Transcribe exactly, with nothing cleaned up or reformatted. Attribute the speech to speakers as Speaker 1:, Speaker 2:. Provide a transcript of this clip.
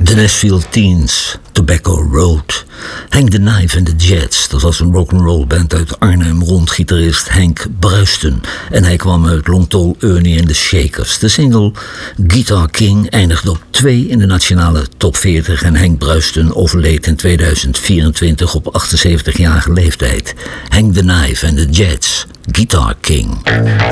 Speaker 1: De Nashville Teens, Tobacco Road. Hank the Knife en de Jets, dat was een rock'n'roll band uit Arnhem rond gitarist Henk Bruisten. En hij kwam uit Long Tall Ernie en de Shakers. De single Guitar King eindigde op twee in de nationale top veertig en Henk Bruisten overleed in tweeduizend vierentwintig op achtenzeventigjarige leeftijd. Hank the Knife en de Jets, Guitar King.